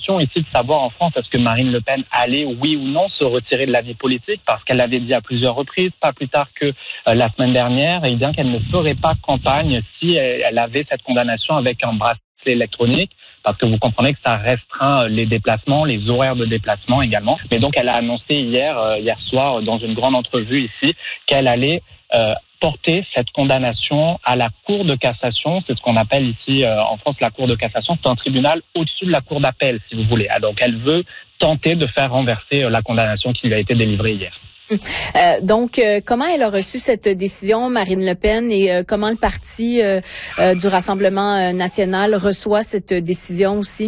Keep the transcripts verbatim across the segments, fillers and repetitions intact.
question ici de savoir en France, est-ce que Marine Le Pen allait, oui ou non, se retirer de la vie politique, parce qu'elle l'avait dit à plusieurs reprises, pas plus tard que euh, la semaine dernière, et bien qu'elle ne ferait pas campagne si elle, elle avait cette condamnation avec un bracelet électronique, parce que vous comprenez que ça restreint les déplacements, les horaires de déplacement également. Mais donc, elle a annoncé hier, euh, hier soir, dans une grande entrevue ici, qu'elle allait euh, porter cette condamnation à la Cour de cassation. C'est ce qu'on appelle ici euh, en France la Cour de cassation. C'est un tribunal au-dessus de la Cour d'appel, si vous voulez. Ah, donc, elle veut tenter de faire renverser euh, la condamnation qui lui a été délivrée hier. Euh, donc, euh, comment elle a reçu cette décision, Marine Le Pen, et euh, comment le parti euh, euh, du Rassemblement euh, national reçoit cette décision aussi?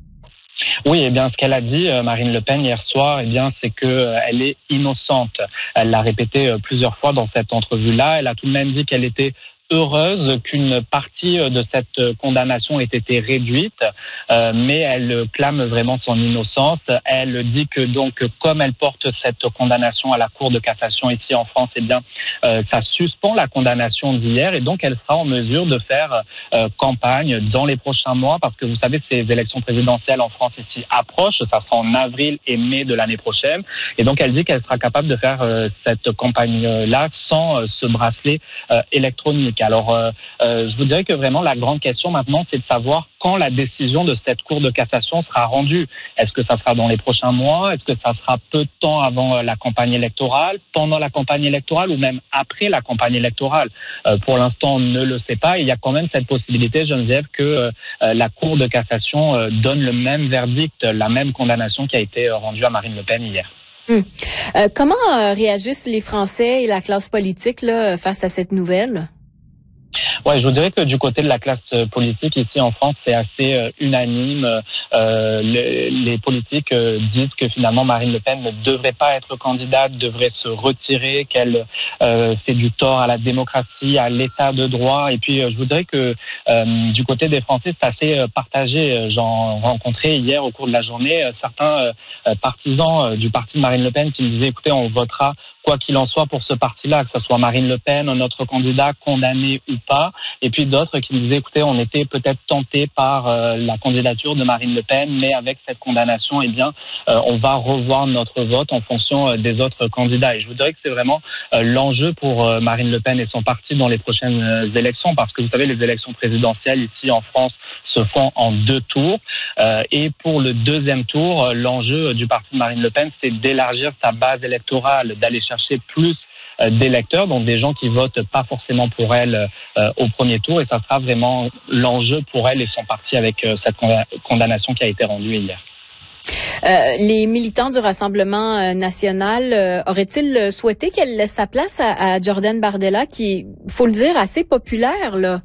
Oui, eh bien, ce qu'elle a dit, euh, Marine Le Pen, hier soir, eh bien, c'est que euh, elle est innocente. Elle l'a répété euh, plusieurs fois dans cette entrevue-là. Elle a tout de même dit qu'elle était heureuse qu'une partie de cette condamnation ait été réduite, euh, mais elle clame vraiment son innocence. Elle dit que donc, comme elle porte cette condamnation à la Cour de cassation ici en France, eh bien, euh, ça suspend la condamnation d'hier, et donc elle sera en mesure de faire euh, campagne dans les prochains mois, parce que vous savez, ces élections présidentielles en France ici approchent, ça sera en avril et mai de l'année prochaine, et donc elle dit qu'elle sera capable de faire euh, cette campagne-là sans euh, ce bracelet euh, électronique. Alors, euh, euh, je vous dirais que vraiment la grande question maintenant, c'est de savoir quand la décision de cette Cour de cassation sera rendue. Est-ce que ça sera dans les prochains mois? Est-ce que ça sera peu de temps avant la campagne électorale, pendant la campagne électorale ou même après la campagne électorale? euh, Pour l'instant, on ne le sait pas. Il y a quand même cette possibilité, Geneviève, que euh, la Cour de cassation euh, donne le même verdict, la même condamnation qui a été rendue à Marine Le Pen hier. Hum. Euh, comment euh, réagissent les Français et la classe politique là, face à cette nouvelle? Ouais, je vous dirais que du côté de la classe politique ici en France, c'est assez euh, unanime. Euh, les, les politiques euh, disent que finalement Marine Le Pen ne devrait pas être candidate, devrait se retirer, qu'elle euh, fait du tort à la démocratie, à l'état de droit. Et puis, euh, je vous dirais que euh, du côté des Français, c'est assez euh, partagé. J'en rencontrais hier au cours de la journée euh, certains euh, partisans euh, du parti de Marine Le Pen qui me disaient, écoutez, on votera quoi qu'il en soit pour ce parti-là, que ce soit Marine Le Pen, notre candidat condamné ou pas. Et puis d'autres qui me disaient, écoutez, on était peut-être tentés par euh, la candidature de Marine Le Pen, mais avec cette condamnation, eh bien, euh, on va revoir notre vote en fonction euh, des autres candidats. Et je vous dirais que c'est vraiment euh, l'enjeu pour euh, Marine Le Pen et son parti dans les prochaines euh, élections, parce que vous savez, les élections présidentielles ici en France se font en deux tours. Euh, et pour le deuxième tour, euh, l'enjeu du parti de Marine Le Pen, c'est d'élargir sa base électorale, d'aller chercher plus euh, d'électeurs, donc des gens qui votent pas forcément pour elle euh, au premier tour. Et ça sera vraiment l'enjeu pour elle et son parti avec euh, cette condamnation qui a été rendue hier. Euh, les militants du Rassemblement euh, national euh, auraient-ils souhaité qu'elle laisse sa place à, à Jordan Bardella, qui, faut le dire, assez populaire, là?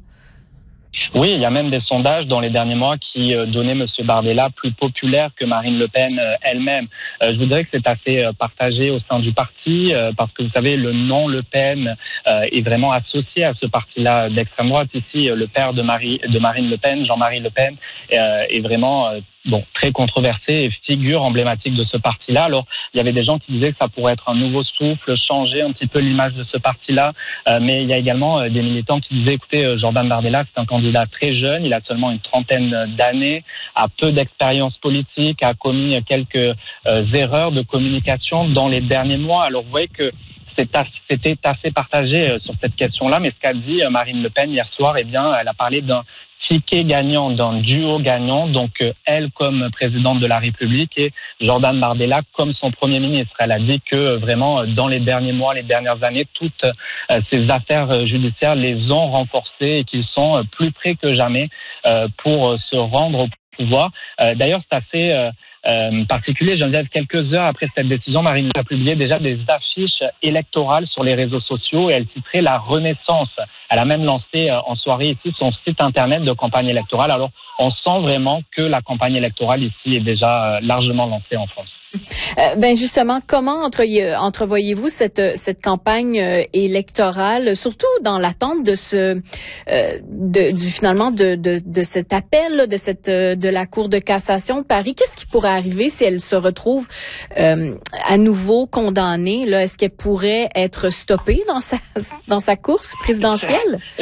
Oui, il y a même des sondages dans les derniers mois qui euh, donnaient M. Bardella plus populaire que Marine Le Pen euh, elle-même. Euh, je vous dirais que c'est assez euh, partagé au sein du parti, euh, parce que vous savez, le nom Le Pen euh, est vraiment associé à ce parti-là d'extrême droite. Ici, euh, le père de, Marie, de Marine Le Pen, Jean-Marie Le Pen, euh, est vraiment euh, bon, très controversé et figure emblématique de ce parti-là. Alors, il y avait des gens qui disaient que ça pourrait être un nouveau souffle, changer un petit peu l'image de ce parti-là, euh, mais il y a également euh, des militants qui disaient, écoutez, euh, Jordan Bardella, c'est un candidat très jeune, il a seulement une trentaine d'années, a peu d'expérience politique, a commis quelques euh, erreurs de communication dans les derniers mois. Alors, vous voyez que c'était assez partagé euh, sur cette question-là, mais ce qu'a dit euh, Marine Le Pen hier soir, eh bien, elle a parlé d'un ticket gagnant, d'un duo gagnant, donc euh, elle comme présidente de la République et Jordan Bardella comme son Premier ministre. Elle a dit que euh, vraiment euh, dans les derniers mois, les dernières années, toutes euh, ces affaires euh, judiciaires les ont renforcées et qu'ils sont euh, plus près que jamais euh, pour euh, se rendre au pouvoir. Euh, D'ailleurs, c'est assez euh, euh, particulier. Geneviève, quelques heures après cette décision, Marine a publié déjà des affiches électorales sur les réseaux sociaux et elle titrait La Renaissance. Elle a même lancé euh, en soirée ici son site internet de campagne électorale. Alors, on sent vraiment que la campagne électorale ici est déjà euh, largement lancée en France. Euh, ben justement, comment entre, entrevoyez-vous cette cette campagne euh, électorale, surtout dans l'attente de ce euh, de, du finalement de, de de cet appel là, de cette de la Cour de cassation de Paris? Qu'est-ce qui pourrait arriver si elle se retrouve euh, à nouveau condamnée? Là, est-ce qu'elle pourrait être stoppée dans sa dans sa course présidentielle? Je...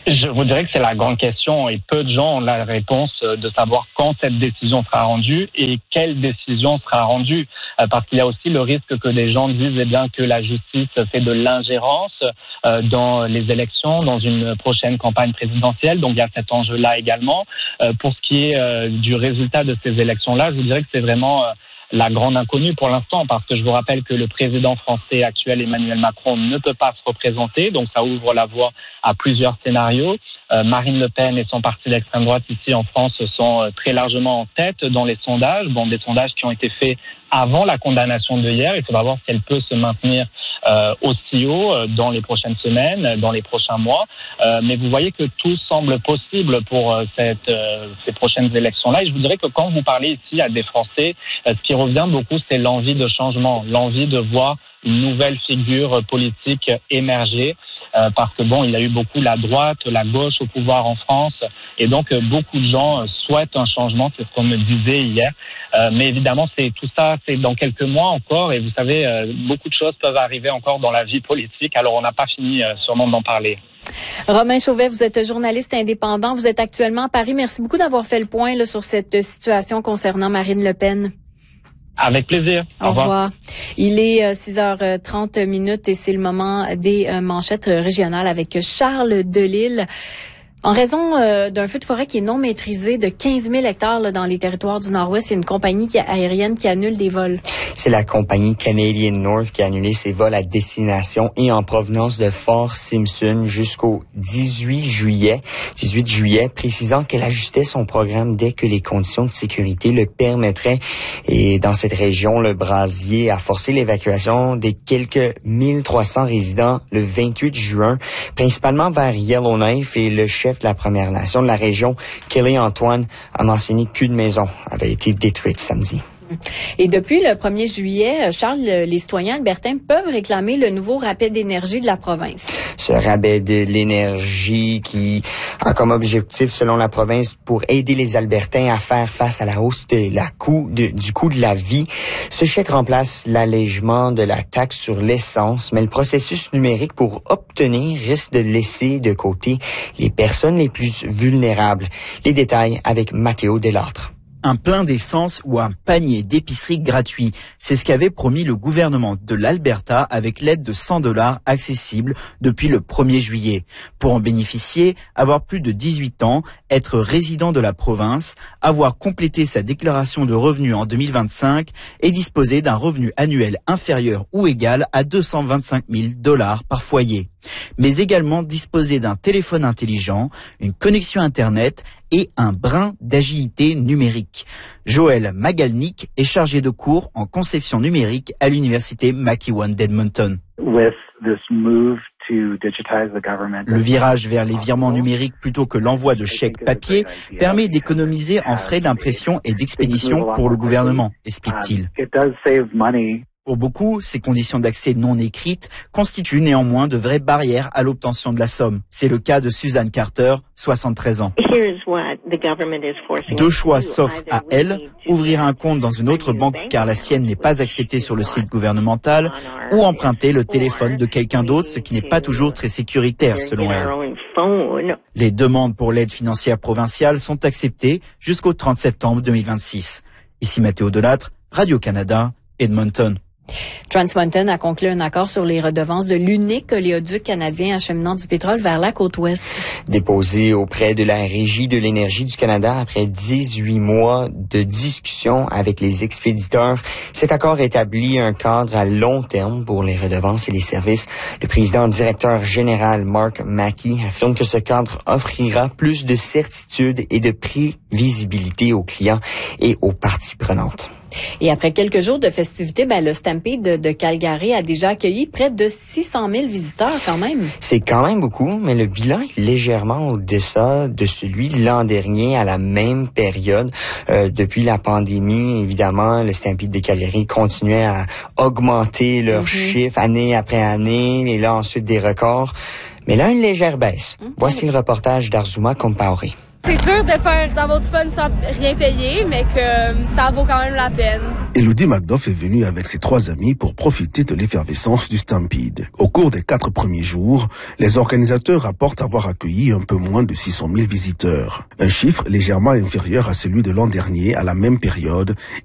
Je vous dirais que c'est la grande question et peu de gens ont la réponse de savoir quand cette décision sera rendue et quelle décision sera rendue. Parce qu'il y a aussi le risque que des gens disent eh bien, que la justice fait de l'ingérence dans les élections, dans une prochaine campagne présidentielle. Donc il y a cet enjeu-là également. Pour ce qui est du résultat de ces élections-là, je vous dirais que c'est vraiment la grande inconnue pour l'instant, parce que je vous rappelle que le président français actuel, Emmanuel Macron, ne peut pas se représenter, donc ça ouvre la voie à plusieurs scénarios. Euh, Marine Le Pen et son parti d'extrême droite ici en France sont euh, très largement en tête dans les sondages, bon, des sondages qui ont été faits avant la condamnation de hier. Il faudra voir si elle peut se maintenir euh, aussi haut euh, dans les prochaines semaines, dans les prochains mois. Euh, mais vous voyez que tout semble possible pour euh, cette, euh, ces prochaines élections-là. Et je vous dirais que quand vous parlez ici à des Français, euh, ce qui revient beaucoup, c'est l'envie de changement, l'envie de voir une nouvelle figure politique émerger. Euh, parce que bon, il y a eu beaucoup la droite, la gauche au pouvoir en France, et donc euh, beaucoup de gens euh, souhaitent un changement, c'est ce qu'on me disait hier. Euh, mais évidemment, c'est tout ça, c'est dans quelques mois encore, et vous savez, euh, beaucoup de choses peuvent arriver encore dans la vie politique. Alors, on n'a pas fini euh, sûrement d'en parler. Romain Chauvet, vous êtes journaliste indépendant, vous êtes actuellement à Paris. Merci beaucoup d'avoir fait le point là, sur cette situation concernant Marine Le Pen. Avec plaisir. Au, Au revoir. revoir. Il est six heures trente minutes et c'est le moment des manchettes régionales avec Charles Delisle. En raison euh, d'un feu de forêt qui est non maîtrisé de quinze mille hectares là, dans les territoires du Nord-Ouest, il y a une compagnie qui, aérienne qui annule des vols. C'est la compagnie Canadian North qui a annulé ses vols à destination et en provenance de Fort Simpson jusqu'au dix-huit juillet, dix-huit juillet, précisant qu'elle ajustait son programme dès que les conditions de sécurité le permettraient. Et dans cette région, le brasier a forcé l'évacuation des quelques mille trois cents résidents le vingt-huit juin, principalement vers Yellowknife, et le chef de la Première Nation de la région, Kelly Antoine, a mentionné qu'une maison avait été détruite samedi. Et depuis le premier juillet, Charles, les citoyens albertains peuvent réclamer le nouveau rabais d'énergie de la province. Ce rabais de l'énergie qui a comme objectif, selon la province, pour aider les Albertains à faire face à la hausse de la coût de, du coût de la vie. Ce chèque remplace l'allègement de la taxe sur l'essence, mais le processus numérique pour obtenir risque de laisser de côté les personnes les plus vulnérables. Les détails avec Mathéo Delattre. Un plein d'essence ou un panier d'épicerie gratuit. C'est ce qu'avait promis le gouvernement de l'Alberta avec l'aide de cent dollars accessible depuis le premier juillet. Pour en bénéficier, avoir plus de dix-huit ans, être résident de la province, avoir complété sa déclaration de revenus en deux mille vingt-cinq et disposer d'un revenu annuel inférieur ou égal à deux cent vingt-cinq mille dollars par foyer. Mais également disposer d'un téléphone intelligent, une connexion Internet et un brin d'agilité numérique. Joël Magalnik est chargé de cours en conception numérique à l'université McEwan d'Edmonton. With this move to digitize the government, le virage vers les virements numériques plutôt que l'envoi de chèques papier permet d'économiser en frais d'impression et d'expédition pour le gouvernement, explique-t-il. Pour beaucoup, ces conditions d'accès non écrites constituent néanmoins de vraies barrières à l'obtention de la somme. C'est le cas de Suzanne Carter, soixante-treize ans. Deux choix s'offrent à elle, ouvrir un compte dans une autre banque car la sienne n'est pas acceptée sur le site gouvernemental, ou emprunter le téléphone de quelqu'un d'autre, ce qui n'est pas toujours très sécuritaire selon elle. Les demandes pour l'aide financière provinciale sont acceptées jusqu'au trente septembre deux mille vingt-six. Ici Mathéo Delattre, Radio-Canada, Edmonton. Trans Mountain a conclu un accord sur les redevances de l'unique oléoduc canadien acheminant du pétrole vers la côte ouest. Déposé auprès de la Régie de l'énergie du Canada après dix-huit mois de discussions avec les expéditeurs, cet accord établit un cadre à long terme pour les redevances et les services. Le président directeur général Mark Mackey affirme que ce cadre offrira plus de certitude et de prévisibilité aux clients et aux parties prenantes. Et après quelques jours de festivités, ben, le Stampede de, de Calgary a déjà accueilli près de six cent mille visiteurs quand même. C'est quand même beaucoup, mais le bilan est légèrement au-deçà de celui de l'an dernier à la même période. Euh, depuis la pandémie, évidemment, le Stampede de Calgary continuait à augmenter leurs mm-hmm. chiffres année après année, et là ensuite des records. Mais là, une légère baisse. Mm-hmm. Voici le reportage d'Arzuma Compaoré. C'est dur de faire d'avoir du fun sans rien payer, mais que ça vaut quand même la peine. Elodie McDuff est venue avec ses trois amis pour profiter de l'effervescence du Stampede. Au cours des quatre premiers jours, les organisateurs rapportent avoir accueilli un peu moins de six cent mille visiteurs. Un chiffre légèrement inférieur à celui de l'an dernier à la même période